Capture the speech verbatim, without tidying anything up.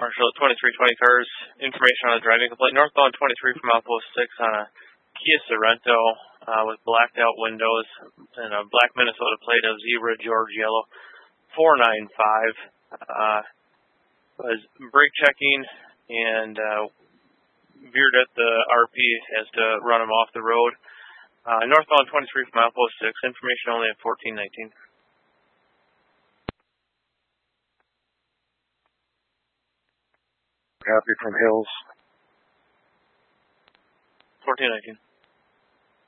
Marshall at twenty-three twenty cars, information on a driving complaint. Northbound twenty-three from outpost six on a Kia Sorento uh, with blacked out windows and a black Minnesota plate of zebra George yellow four nine five. Uh, was brake checking and uh, veered at the R P as to run him off the road. Uh, northbound twenty-three from outpost six, information only at fourteen nineteen. Copy from Hills. fourteen nineteen.